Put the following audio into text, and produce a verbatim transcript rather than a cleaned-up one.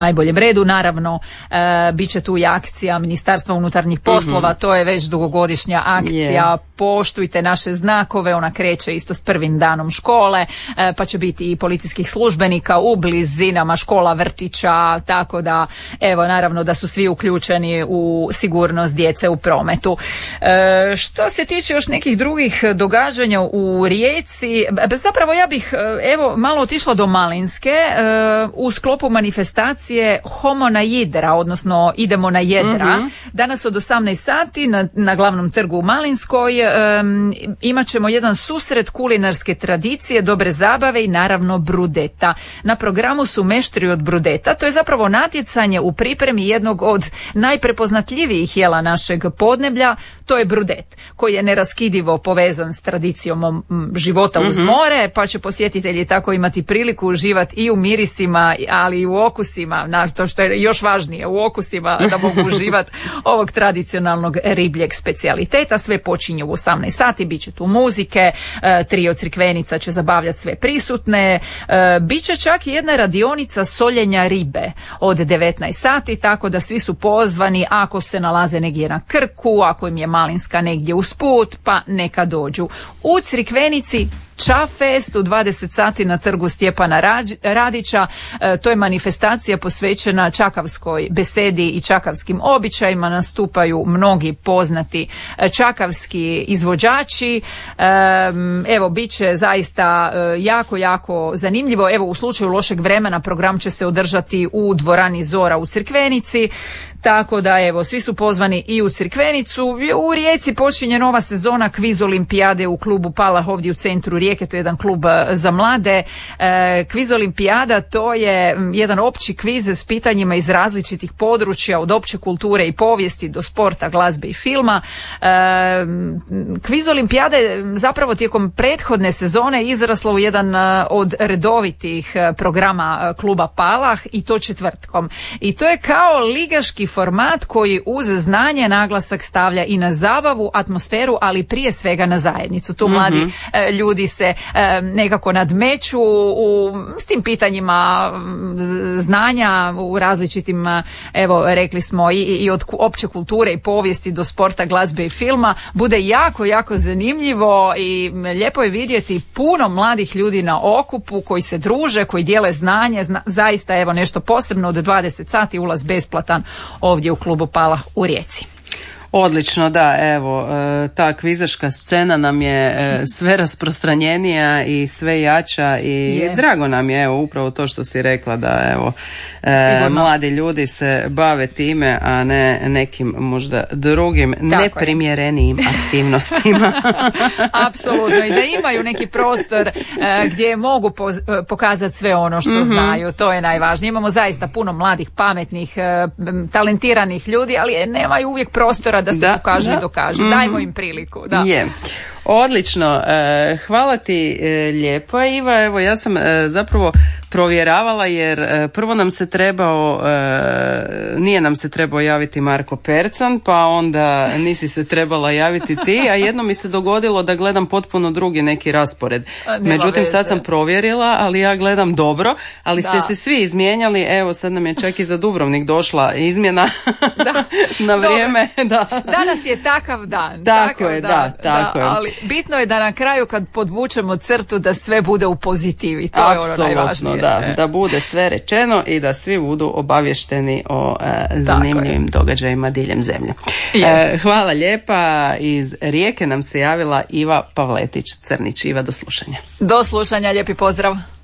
najboljem redu. Naravno, e, bit će tu i akcija Ministarstva unutarnjih poslova, mm-hmm. to je već dugogodišnja akcija, yeah. Poštujte naše znakove, ona kreće isto s prvim danom škole, e, pa će biti i policijskih službenika u blizinama škola, vrtića, tako da, evo, naravno da su svi uključeni u sigurnost djece u prometu. E, što se tiče još nekih drugih događanja u Rijeci, zapravo ja bih, evo, malo otišla do Malinske, e, u sklopu manifestacije Homo na Jidra, odnosno idemo na jedra. Mm-hmm. Danas od osamnaest sati na, na glavnom trgu u Malinskoj um, imat ćemo jedan susret kulinarske tradicije, dobre zabave i naravno brudeta. Na programu su meštri od brudeta. To je zapravo natjecanje u pripremi jednog od najprepoznatljivijih jela našeg podneblja, to je brudet, koji je neraskidivo povezan s tradicijom života mm-hmm. uz more, pa će posjetitelji tako imati priliku uživati i u mirisima, ali i u okusima, na to što je još važnije, u okusima da mogu uživati ovog tradicionalnog ribljeg specijaliteta. Sve počinje u osamnaest sati, bit će tu muzike, e, trio Crikvenica će zabavljati sve prisutne, e, bit će čak i jedna radionica soljenja ribe od devetnaest sati, tako da svi su pozvani ako se nalaze negdje na Krku, ako im je Malinska negdje usput, pa neka dođu. U Crikvenici Čafest u dvadeset sati na trgu Stjepana Radića. E, to je manifestacija posvećena čakavskoj besedi i čakavskim običajima. Nastupaju mnogi poznati čakavski izvođači. E, evo, bit će zaista jako, jako zanimljivo. Evo, u slučaju lošeg vremena program će se održati u dvorani Zora u Crikvenici. Tako da, evo, svi su pozvani i u Crikvenicu. U Rijeci počinje nova sezona kviz olimpijade u klubu Palah ovdje u centru Rijeke. To je jedan klub za mlade. E, kviz olimpijada, to je jedan opći kviz s pitanjima iz različitih područja, od opće kulture i povijesti do sporta, glazbe i filma. E, kviz olimpijada je zapravo tijekom prethodne sezone izraslo u jedan od redovitih programa kluba Palah, i to četvrtkom. I to je kao ligaški format koji uz znanje naglasak stavlja i na zabavu, atmosferu, ali prije svega na zajednicu. Tu mm-hmm. mladi e, ljudi se e, nekako nadmeću u, s tim pitanjima znanja u različitim, evo, rekli smo, i, i od opće kulture i povijesti do sporta, glazbe i filma. Bude jako, jako zanimljivo i lijepo je vidjeti puno mladih ljudi na okupu koji se druže, koji dijele znanje. Zna, zaista, evo, nešto posebno. Od dvadeset sati ulaz besplatan ovdje u klubu Palah u Rijeci. Odlično, da, evo, ta kvizaška scena nam je sve rasprostranjenija i sve jača i je. Drago nam je, evo, upravo to što si rekla, da, evo, Sigurno. mladi ljudi se bave time, a ne nekim možda drugim Tako neprimjerenijim je. aktivnostima. Apsolutno, i da imaju neki prostor gdje mogu pokazati sve ono što mm-hmm. znaju, to je najvažnije. Imamo zaista puno mladih, pametnih, talentiranih ljudi, ali nemaju uvijek prostora da se da, pokažu da. i dokažu. Mm-hmm. Dajmo im priliku. Da. Je. Odlično. E, hvala ti e, lijepo, Iva. Evo, ja sam e, zapravo provjeravala jer e, prvo nam se trebao, e, nije nam se trebao javiti Marko Percan, pa onda nisi se trebala javiti ti, a jedno mi se dogodilo da gledam potpuno drugi neki raspored. Međutim, sad sam provjerila, ali ja gledam dobro, ali da. ste se svi izmijenjali. Evo, sad nam je čak i za Dubrovnik došla izmjena da. na vrijeme. Da. Danas je takav dan. Tako takav je, dan. da, tako da, je. Ali bitno je da na kraju kad podvučemo crtu da sve bude u pozitivi. To Apsolutno, je ono najvažnije. Da, da bude sve rečeno i da svi budu obavješteni o e, zanimljivim događajima diljem zemlje. E, hvala lijepa. Iz Rijeke nam se javila Iva Pavletić Crnić. Iva, do slušanja. Do slušanja, lijepi pozdrav.